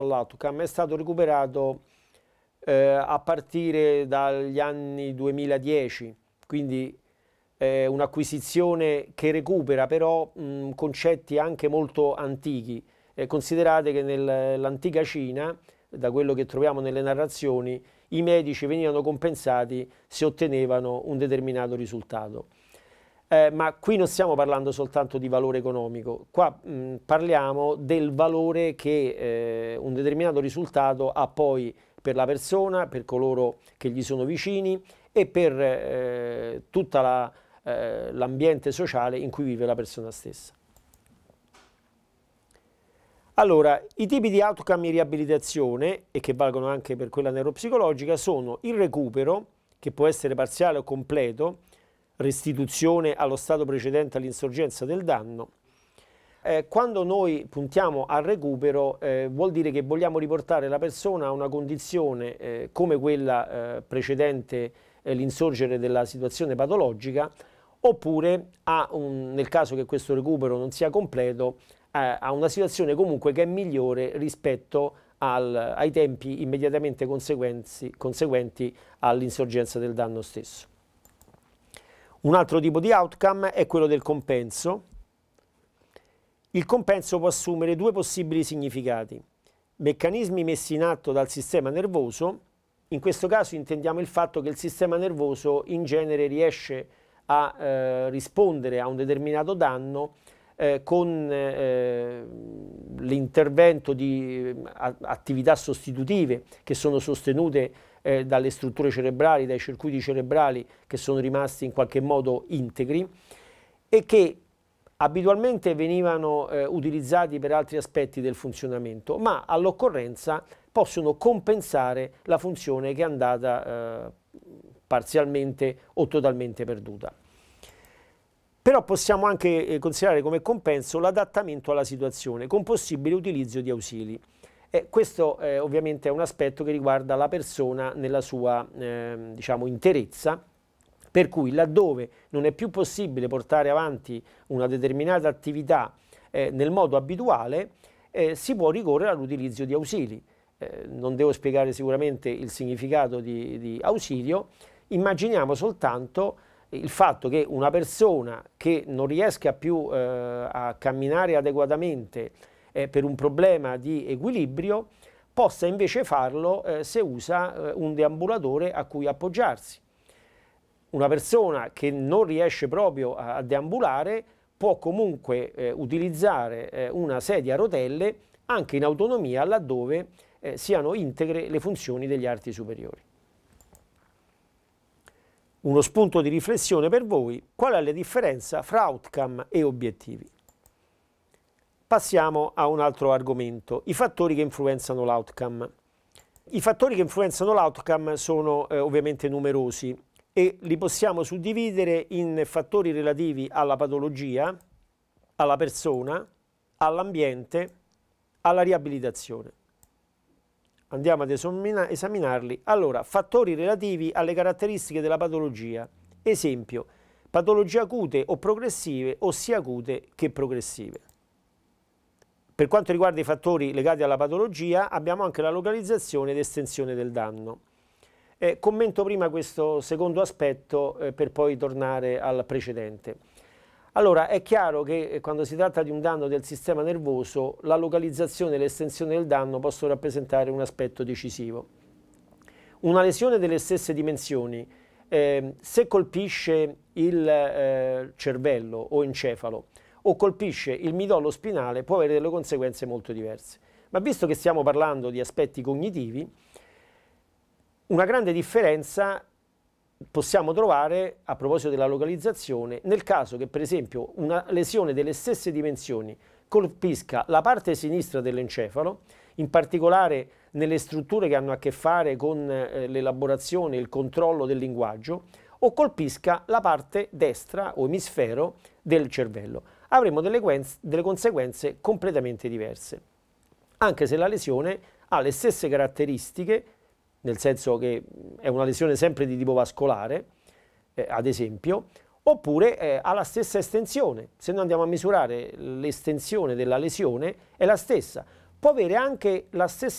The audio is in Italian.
L'outcome è stato recuperato a partire dagli anni 2010, quindi un'acquisizione che recupera però concetti anche molto antichi. Considerate che nell'antica Cina, da quello che troviamo nelle narrazioni, i medici venivano compensati se ottenevano un determinato risultato. Ma qui non stiamo parlando soltanto di valore economico, qua parliamo del valore che un determinato risultato ha poi per la persona, per coloro che gli sono vicini e per tutto l'ambiente sociale in cui vive la persona stessa. Allora, i tipi di outcome in riabilitazione, e che valgono anche per quella neuropsicologica, sono il recupero, che può essere parziale o completo, restituzione allo stato precedente all'insorgenza del danno. Quando noi puntiamo al recupero vuol dire che vogliamo riportare la persona a una condizione come quella precedente l'insorgere della situazione patologica, oppure nel caso che questo recupero non sia completo, a una situazione comunque che è migliore rispetto ai tempi immediatamente conseguenti all'insorgenza del danno stesso. Un altro tipo di outcome è quello del compenso. Il compenso può assumere due possibili significati: meccanismi messi in atto dal sistema nervoso. In questo caso intendiamo il fatto che il sistema nervoso in genere riesce a rispondere a un determinato danno con l'intervento di attività sostitutive che sono sostenute dalle strutture cerebrali, dai circuiti cerebrali che sono rimasti in qualche modo integri e che abitualmente venivano utilizzati per altri aspetti del funzionamento, ma all'occorrenza possono compensare la funzione che è andata parzialmente o totalmente perduta. Però possiamo anche considerare come compenso l'adattamento alla situazione con possibile utilizzo di ausili. Questo ovviamente è un aspetto che riguarda la persona nella sua diciamo, interezza, per cui laddove non è più possibile portare avanti una determinata attività nel modo abituale, si può ricorrere all'utilizzo di ausili. Non devo spiegare sicuramente il significato di ausilio, immaginiamo soltanto il fatto che una persona che non riesca più a camminare adeguatamente per un problema di equilibrio possa invece farlo se usa un deambulatore a cui appoggiarsi. Una persona che non riesce proprio a deambulare può comunque utilizzare una sedia a rotelle anche in autonomia laddove siano integre le funzioni degli arti superiori. Uno spunto di riflessione per voi: qual è la differenza fra outcome e obiettivi? Passiamo a un altro argomento, i fattori che influenzano l'outcome. I fattori che influenzano l'outcome sono ovviamente numerosi e li possiamo suddividere in fattori relativi alla patologia, alla persona, all'ambiente, alla riabilitazione. Andiamo ad esaminarli. Allora, fattori relativi alle caratteristiche della patologia. Esempio, patologie acute o progressive o sia acute che progressive. Per quanto riguarda i fattori legati alla patologia, abbiamo anche la localizzazione ed estensione del danno. Commento prima questo secondo aspetto per poi tornare al precedente. Allora, è chiaro che quando si tratta di un danno del sistema nervoso, la localizzazione e l'estensione del danno possono rappresentare un aspetto decisivo. Una lesione delle stesse dimensioni, se colpisce il cervello o encefalo o colpisce il midollo spinale, può avere delle conseguenze molto diverse. Ma visto che stiamo parlando di aspetti cognitivi, una grande differenza possiamo trovare, a proposito della localizzazione, nel caso che per esempio una lesione delle stesse dimensioni colpisca la parte sinistra dell'encefalo, in particolare nelle strutture che hanno a che fare con l'elaborazione e il controllo del linguaggio, o colpisca la parte destra o emisfero del cervello. Avremo delle conseguenze completamente diverse, anche se la lesione ha le stesse caratteristiche, nel senso che è una lesione sempre di tipo vascolare, ad esempio, oppure ha la stessa estensione. Se noi andiamo a misurare l'estensione della lesione è la stessa. può avere anche la stessa